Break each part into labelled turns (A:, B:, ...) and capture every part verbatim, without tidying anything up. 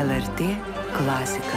A: L R T klasika.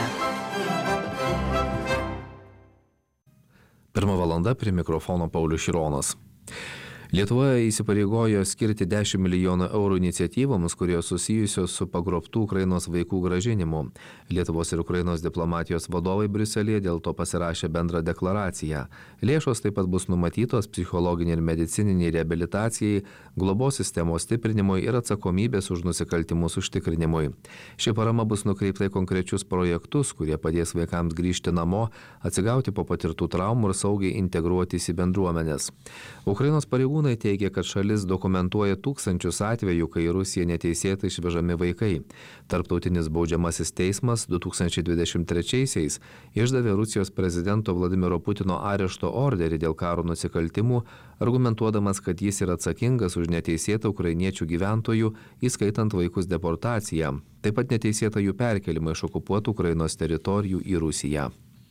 B: Pirma valanda, prie mikrofono Paulius Šironas. Lietuva įsipareigojo skirti dešimt milijonų eurų iniciatyvoms, kurios susijusios su pagrobtų Ukrainos vaikų grąžinimu. Lietuvos ir Ukrainos diplomatijos vadovai Briuselyje dėl to pasirašė bendrą deklaraciją. Lėšos taip pat bus numatytos psichologiniai ir medicininiai reabilitacijai, globos sistemos stiprinimui ir atsakomybės už nusikaltimus užtikrinimui. Ši parama bus nukreipta į konkrečius projektus, kurie padės vaikams grįžti namo, atsigauti po patirtų traumų ir saugiai integruotis į bendruomenes. Ukrainos pareigūnai teigia, kad šalis dokumentuoja tūkstančius atvejų, kai į Rusiją neteisėtai išvežami vaikai. Tarptautinis baudžiamasis teismas du tūkstančiai dvidešimt trečiaisiais išdavė Rusijos prezidento Vladimiro Putino arešto orderį dėl karo nusikaltimų, argumentuodamas, kad jis yra atsakingas už neteisėtą ukrainiečių gyventojų, įskaitant vaikus deportaciją, taip pat neteisėtą jų perkelimą iš okupuotų Ukrainos teritorijų į Rusiją.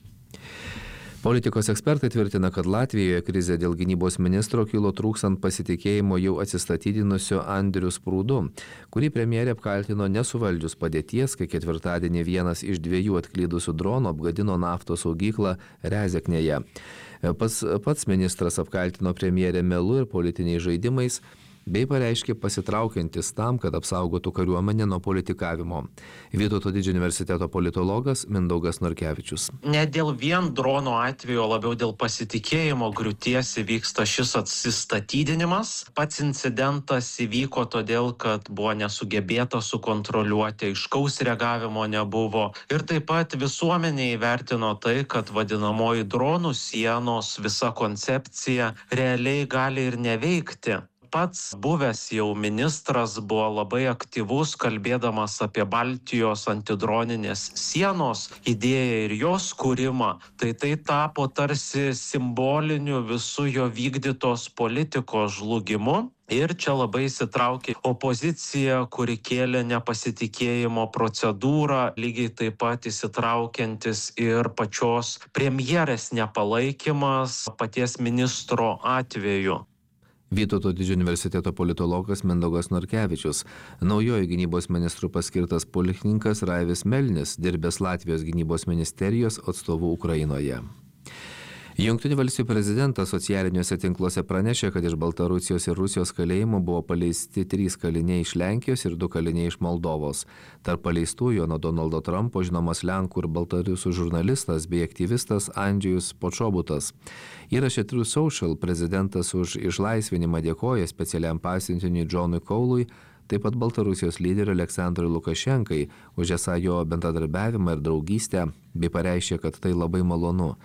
B: Politikos ekspertai tvirtina, kad Latvijoje krizė dėl gynybos ministro kilo trūkstant pasitikėjimo jau atsistatydinusio Andriu Sprūdu, kurį premjerė apkaltino nesuvaldžius padėties, kai ketvirtadienį vienas iš dviejų atklydusių dronų apgadino naftos saugyklą Rezeknėje. Pats, pats ministras apkaltino premjerę melu ir politiniais žaidimais, bei pareiškė pasitraukiantis tam, kad apsaugotų kariuomenę nuo politikavimo. Vytauto Didžiojo universiteto politologas Mindaugas Norkevičius.
C: Ne dėl vien drono atveju, o labiau dėl pasitikėjimo griūties įvyksta šis atsistatydinimas. Pats incidentas įvyko todėl, kad buvo nesugebėta sukontroliuoti, aiškaus reagavimo nebuvo. Ir taip pat visuomenė įvertino tai, kad vadinamoji dronų sienos visa koncepcija realiai gali ir neveikti. Pats buvęs jau ministras buvo labai aktyvus, kalbėdamas apie Baltijos antidroninės sienos idėją ir jos kūrimą. Tai tai tapo tarsi simboliniu visų jo vykdytos politikos žlugimu. Ir čia labai įsitraukė opozicija, kuri kėlė nepasitikėjimo procedūrą, lygiai taip pat įsitraukiantis ir pačios premjerės nepalaikymas paties ministro atveju.
B: Vytauto Didžiojo universiteto politologas Mindaugas Norkevičius. Naujojo gynybos ministru paskirtas pulkininkas Raivis Melnis, dirbęs Latvijos gynybos ministerijos atstovu Ukrainoje. Jungtinių valstijų prezidentas socialiniuose tinkluose pranešė, kad iš Baltarusijos ir Rusijos kalėjimų buvo paleisti trys kaliniai iš Lenkijos ir du kaliniai iš Moldovos. Tarp paleistųjų nuo Donaldo Trumpo žinomas Lenkų ir Baltarusių žurnalistas bei aktyvistas Andžejus Počobutas. Įraše Truth Social prezidentas už išlaisvinimą dėkoja specialiam pasiuntiniui Džonui Kaului, taip pat Baltarusijos lyderiui Aleksandrui Lukašenkai už esą jo bendradarbiavimą ir draugystę, bei pareiškė, kad tai labai malonu.